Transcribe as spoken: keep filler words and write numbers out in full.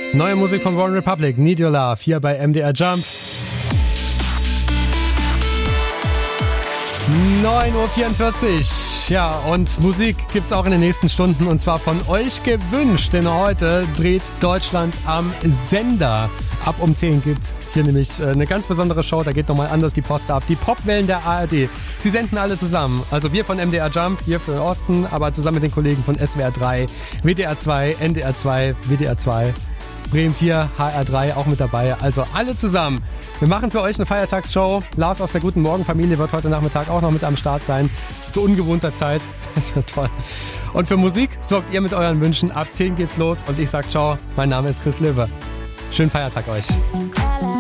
Neue Musik von One Republic, Need Your Love, hier bei M D R Jump. neun Uhr vierundvierzig. Ja, und Musik gibt's auch in den nächsten Stunden und zwar von euch gewünscht, denn heute dreht Deutschland am Sender. Ab um zehn gibt's hier nämlich eine ganz besondere Show, da geht nochmal anders die Post ab. Die Popwellen der A R D. Sie senden alle zusammen. Also wir von M D R Jump, hier für den Osten, aber zusammen mit den Kollegen von S W R drei, W D R zwei, N D R zwei, W D R zwei, Bremen vier, H R drei auch mit dabei. Also alle zusammen. Wir machen für euch eine Feiertagsshow. Lars aus der Guten Morgen Familie wird heute Nachmittag auch noch mit am Start sein. Zu ungewohnter Zeit. Das wird toll. Und für Musik sorgt ihr mit euren Wünschen. Ab zehn geht's los und ich sag ciao. Mein Name ist Chris Löwe. Schönen Feiertag euch.